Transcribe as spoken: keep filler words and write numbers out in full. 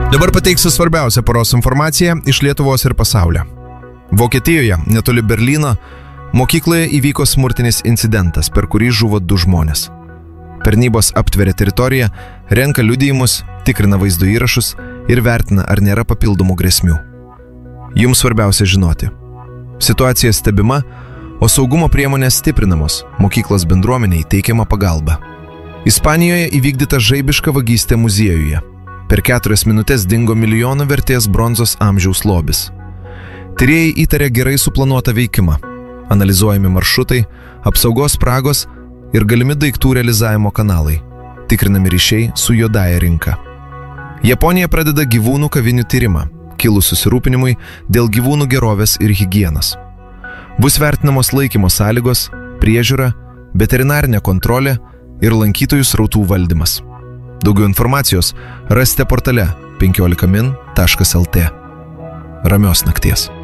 Dabar pateiksiu svarbiausią paros informaciją iš Lietuvos ir pasaulio. Vokietijoje, netoli Berlyno, mokykloje įvyko smurtinis incidentas, per kurį žuvo du žmonės. Tarnybos aptveria teritoriją, renka liudijimus, tikrina vaizdo įrašus ir vertina, ar nėra papildomų grėsmių. Jums svarbiausia žinoti. Situacija stebima, o saugumo priemonės stiprinamos, mokyklos bendruomeniai teikiama pagalba. Ispanijoje įvykdyta žaibiška vagystė muziejuje. Per keturias minutės dingo milijono vertės bronzos amžiaus lobis. Tyrėjai įtarė gerai suplanuotą veikimą. Analizuojami maršrutai, apsaugos spragos ir galimi daiktų realizavimo kanalai. Tikrinami ryšiai su juodąja rinka. Japonija pradeda gyvūnų kavinių tyrimą, kilus susirūpinimui dėl gyvūnų gerovės ir higienos. Bus vertinamos laikymo sąlygos, priežiūra, veterinarinė kontrolė ir lankytojų srautų valdymas. Daugiau informacijos rasite portale penkiolika min taškas el tė. Ramios nakties.